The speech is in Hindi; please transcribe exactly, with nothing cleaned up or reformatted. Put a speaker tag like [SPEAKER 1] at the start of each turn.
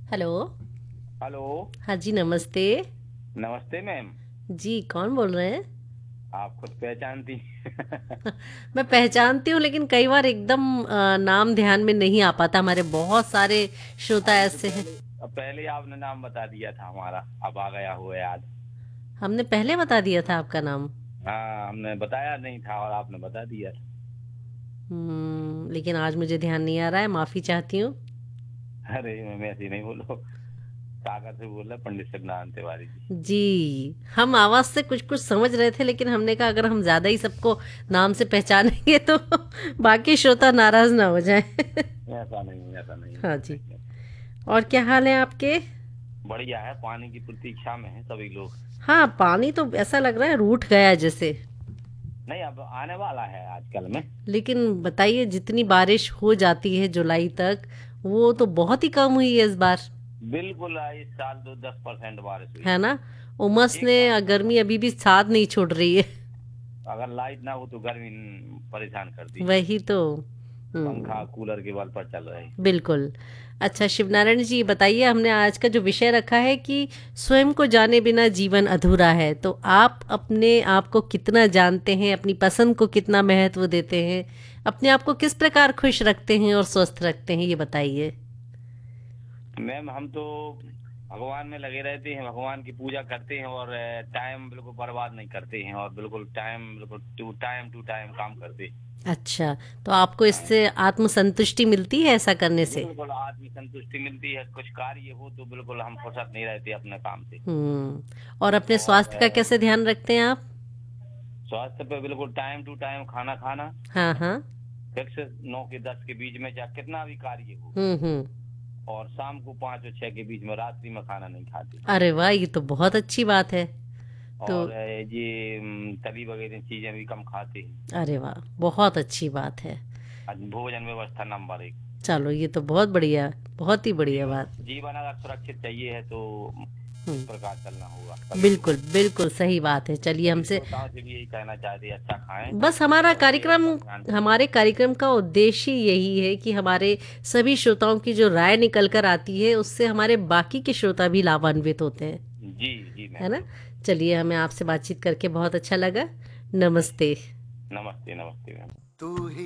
[SPEAKER 1] हेलो।
[SPEAKER 2] हेलो।
[SPEAKER 1] हाँ जी, नमस्ते।
[SPEAKER 2] नमस्ते मैम।
[SPEAKER 1] जी, कौन बोल रहे हैं?
[SPEAKER 2] आप खुद पहचानती?
[SPEAKER 1] मैं पहचानती हूँ, लेकिन कई बार एकदम अ, नाम ध्यान में नहीं आ पाता। हमारे बहुत सारे श्रोता
[SPEAKER 2] अभी तो
[SPEAKER 1] ऐसे हैं।
[SPEAKER 2] पहले अब पहले आपने नाम बता दिया था हमारा, अब आ गया हुआ याद।
[SPEAKER 1] हमने पहले बता दिया था आपका नाम।
[SPEAKER 2] हाँ, हमने बताया नहीं था और आपने बता दिया था।
[SPEAKER 1] हम्म, लेकिन आज मुझे ध्यान नहीं आ रहा है, माफ़ी चाहती हूँ।
[SPEAKER 2] अरे मैम ऐसे ही नहीं बोलो। सागर से बोल रहे पंडित सत्यनारायण तिवारी जी।
[SPEAKER 1] जी, हम आवाज़ से कुछ कुछ समझ रहे थे, लेकिन हमने कहा अगर हम ज़्यादा ही सबको नाम से पहचानेंगे तो बाकी श्रोता नाराज़ ना हो जाए।
[SPEAKER 2] ऐसा नहीं, ऐसा नहीं,
[SPEAKER 1] हाँ
[SPEAKER 2] ऐसा
[SPEAKER 1] जी।
[SPEAKER 2] नहीं।
[SPEAKER 1] और क्या हाल है आपके?
[SPEAKER 2] बढ़िया है, पानी की प्रतीक्षा में है सभी लोग।
[SPEAKER 1] हाँ, पानी तो ऐसा लग रहा है रूठ गया है जैसे।
[SPEAKER 2] नहीं, अब आने वाला है आजकल में।
[SPEAKER 1] लेकिन बताइए, जितनी बारिश हो जाती है जुलाई तक, वो तो बहुत ही कम हुई है इस बार।
[SPEAKER 2] बिल्कुल, इस साल तो दस परसेंट बारिश हुई
[SPEAKER 1] है
[SPEAKER 2] है।
[SPEAKER 1] ना? उमस
[SPEAKER 2] एक
[SPEAKER 1] ने
[SPEAKER 2] बार
[SPEAKER 1] गर्मी अभी भी साथ नहीं छोड़ रही है।
[SPEAKER 2] अगर लाइट ना हो तो गर्मी परेशान करती है।
[SPEAKER 1] वही तो।
[SPEAKER 2] पंखा
[SPEAKER 1] हम्म।
[SPEAKER 2] कूलर के बल पर चल रहे हैं।
[SPEAKER 1] बिल्कुल। अच्छा शिवनारायण जी, बताइए, हमने आज का जो विषय रखा है कि स्वयं को जाने बिना जीवन अधूरा है, तो आप अपने आप को कितना जानते हैं, अपनी पसंद को कितना महत्व देते हैं, अपने आप को किस प्रकार खुश रखते हैं और स्वस्थ रखते हैं, ये बताइए।
[SPEAKER 2] मैम हम तो भगवान में लगे रहते हैं, भगवान की पूजा करते हैं और टाइम बिल्कुल बर्बाद नहीं करते हैं और बिल्कुल टाइम बिल्कुल टू टाइम टू टाइम काम करते हैं।
[SPEAKER 1] अच्छा, तो आपको
[SPEAKER 2] हाँ,
[SPEAKER 1] इससे आत्मसंतुष्टि मिलती है ऐसा करने से?
[SPEAKER 2] बिल्कुल आत्म संतुष्टि मिलती है। कुछ कार्य हो तो बिल्कुल हम फुर्सत नहीं रहते अपने काम से।
[SPEAKER 1] हम्म। और अपने
[SPEAKER 2] और
[SPEAKER 1] स्वास्थ्य का
[SPEAKER 2] अ,
[SPEAKER 1] कैसे ध्यान रखते हैं आप?
[SPEAKER 2] स्वास्थ्य पे बिल्कुल टाइम टू टाइम खाना खाना।
[SPEAKER 1] हाँ हाँ।
[SPEAKER 2] फिक्स नौ के दस के बीच में चाहे कितना भी कार्य हो।
[SPEAKER 1] हम्म हम्म।
[SPEAKER 2] और शाम को पाँच और छह के बीच में, रात्रि में खाना नहीं खाते।
[SPEAKER 1] अरे वाह, ये तो बहुत अच्छी बात है। तो
[SPEAKER 2] और अ, ये म, तली वगैरह चीजें भी कम खाते हैं।
[SPEAKER 1] अरे वाह, बहुत अच्छी बात है।
[SPEAKER 2] आज भोजन व्यवस्था नंबर एक।
[SPEAKER 1] चलो, ये तो बहुत बढ़िया, बहुत ही बढ़िया
[SPEAKER 2] जीवन
[SPEAKER 1] बात।
[SPEAKER 2] जीवन अगर सुरक्षित चाहिए है तो इस प्रकार चलना होगा
[SPEAKER 1] हम्म,
[SPEAKER 2] सभी को।
[SPEAKER 1] बिल्कुल बिल्कुल सही बात है। चलिए,
[SPEAKER 2] सभी
[SPEAKER 1] हमसे
[SPEAKER 2] श्रोताओं से भी यही कहना चाहते हैं, अच्छा खाएं
[SPEAKER 1] बस हमारा
[SPEAKER 2] और सेहत
[SPEAKER 1] कार्यक्रम
[SPEAKER 2] का ध्यान रखें।
[SPEAKER 1] हमारे कार्यक्रम का उद्देश्य ही यही है कि हमारे सभी श्रोताओं की जो राय निकल कर आती है, उससे हमारे बाकी के श्रोता भी लाभान्वित होते हैं।
[SPEAKER 2] जी जी
[SPEAKER 1] है
[SPEAKER 2] मैम,
[SPEAKER 1] ना?
[SPEAKER 2] बिल्कुल।
[SPEAKER 1] चलिए, हमें आपसे बातचीत करके बहुत अच्छा लगा। नमस्ते।
[SPEAKER 2] नमस्ते, नमस्ते मैम।
[SPEAKER 3] तू ही